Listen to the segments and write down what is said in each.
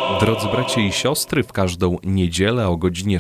Drodzy bracia i siostry, w każdą niedzielę o godzinie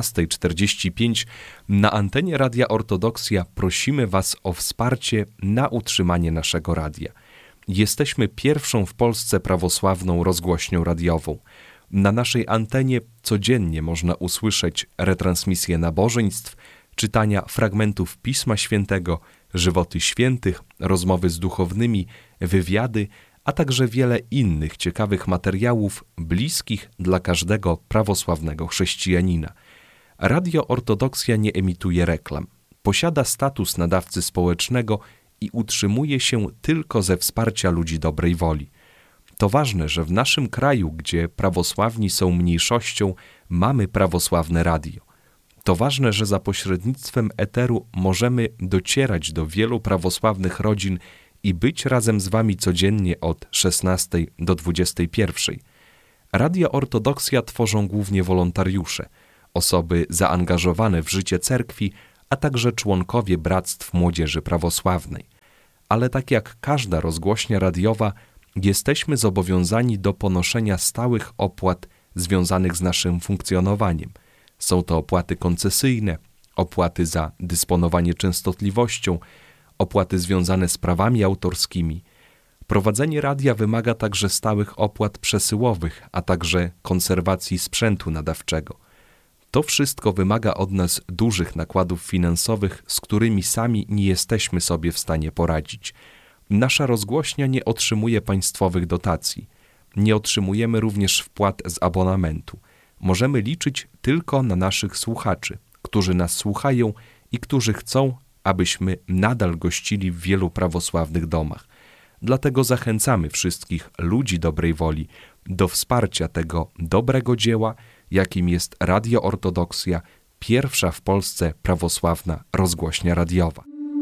16:45 na antenie Radia Ortodoksja prosimy Was o wsparcie na utrzymanie naszego radia. Jesteśmy pierwszą w Polsce prawosławną rozgłośnią radiową. Na naszej antenie codziennie można usłyszeć retransmisje nabożeństw, czytania fragmentów Pisma Świętego, żywoty świętych, rozmowy z duchownymi, wywiady, a także wiele innych ciekawych materiałów bliskich dla każdego prawosławnego chrześcijanina. Radio Ortodoksja nie emituje reklam. Posiada status nadawcy społecznego i utrzymuje się tylko ze wsparcia ludzi dobrej woli. To ważne, że w naszym kraju, gdzie prawosławni są mniejszością, mamy prawosławne radio. To ważne, że za pośrednictwem eteru możemy docierać do wielu prawosławnych rodzin i być razem z Wami codziennie od 16 do 21. Radio Ortodoksja tworzą głównie wolontariusze, osoby zaangażowane w życie cerkwi, a także członkowie bractw młodzieży prawosławnej. Ale tak jak każda rozgłośnia radiowa, jesteśmy zobowiązani do ponoszenia stałych opłat związanych z naszym funkcjonowaniem. Są to opłaty koncesyjne, opłaty za dysponowanie częstotliwością, opłaty związane z prawami autorskimi. Prowadzenie radia wymaga także stałych opłat przesyłowych, a także konserwacji sprzętu nadawczego. To wszystko wymaga od nas dużych nakładów finansowych, z którymi sami nie jesteśmy sobie w stanie poradzić. Nasza rozgłośnia nie otrzymuje państwowych dotacji. Nie otrzymujemy również wpłat z abonamentu. Możemy liczyć tylko na naszych słuchaczy, którzy nas słuchają i którzy chcą, abyśmy nadal gościli w wielu prawosławnych domach. Dlatego zachęcamy wszystkich ludzi dobrej woli do wsparcia tego dobrego dzieła, jakim jest Radio Ortodoksja, pierwsza w Polsce prawosławna rozgłośnia radiowa.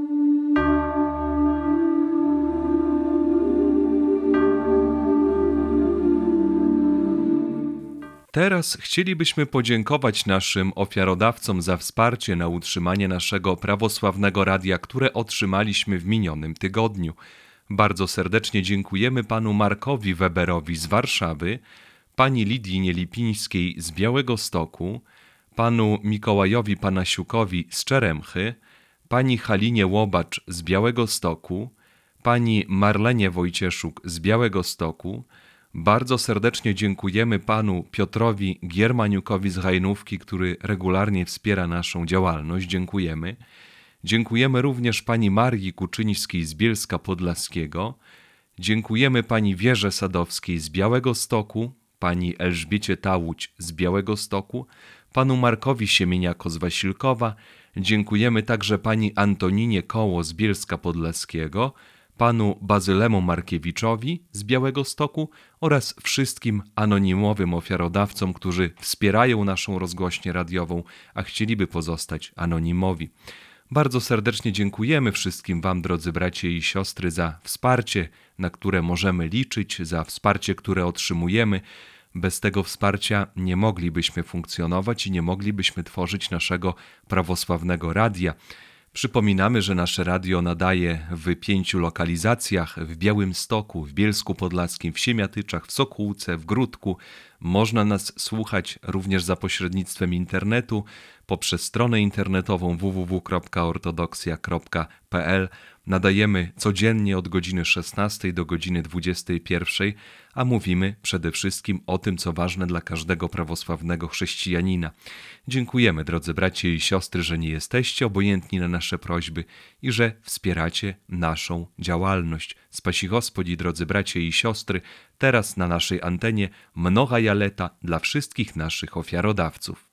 Teraz chcielibyśmy podziękować naszym ofiarodawcom za wsparcie na utrzymanie naszego prawosławnego radia, które otrzymaliśmy w minionym tygodniu. Bardzo serdecznie dziękujemy panu Markowi Weberowi z Warszawy, pani Lidii Nielipińskiej z Białegostoku, panu Mikołajowi Panasiukowi z Czeremchy, pani Halinie Łobacz z Białegostoku, pani Marlenie Wojcieszuk z Białegostoku. Bardzo serdecznie dziękujemy panu Piotrowi Giermaniukowi z Hajnówki, który regularnie wspiera naszą działalność. Dziękujemy. Dziękujemy również pani Marii Kuczyńskiej z Bielska Podlaskiego. Dziękujemy pani Wierze Sadowskiej z Białegostoku, pani Elżbiecie Tałuć z Białegostoku, panu Markowi Siemieniako z Wasilkowa. Dziękujemy także pani Antoninie Koło z Bielska Podlaskiego, panu Bazylemu Markiewiczowi z Białegostoku oraz wszystkim anonimowym ofiarodawcom, którzy wspierają naszą rozgłośnię radiową, a chcieliby pozostać anonimowi. Bardzo serdecznie dziękujemy wszystkim Wam, drodzy bracia i siostry, za wsparcie, na które możemy liczyć, za wsparcie, które otrzymujemy. Bez tego wsparcia nie moglibyśmy funkcjonować i nie moglibyśmy tworzyć naszego prawosławnego radia. Przypominamy, że nasze radio nadaje w 5 lokalizacjach: w Białymstoku, w Bielsku Podlaskim, w Siemiatyczach, w Sokółce, w Gródku. Można nas słuchać również za pośrednictwem internetu, poprzez stronę internetową www.ortodoksja.pl. Nadajemy codziennie od godziny 16 do godziny 21, a mówimy przede wszystkim o tym, co ważne dla każdego prawosławnego chrześcijanina. Dziękujemy, drodzy bracia i siostry, że nie jesteście obojętni na nasze prośby i że wspieracie naszą działalność. Spasi Gospodzi, drodzy bracia i siostry, teraz na naszej antenie mnoga jaleta dla wszystkich naszych ofiarodawców.